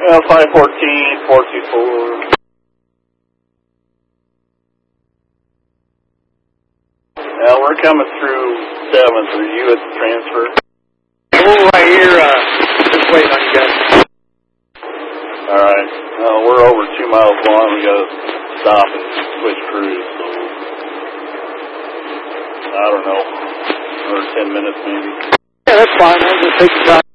514, 424. Now we're coming through 7th. Are you at the transfer? We're right here, just waiting on you guys. Alright. We're over 2 miles long. We gotta stop and switch crews, so I don't know, another 10 minutes maybe. Yeah, that's fine. I'll just take the time.